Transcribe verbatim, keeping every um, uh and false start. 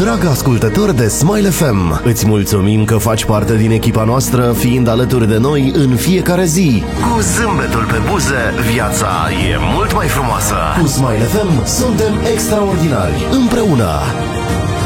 Dragă ascultător de Smile F M, îți mulțumim că faci parte din echipa noastră, fiind alături de noi în fiecare zi. Cu zâmbetul pe buze, viața e mult mai frumoasă. Cu Smile F M suntem extraordinari, împreună.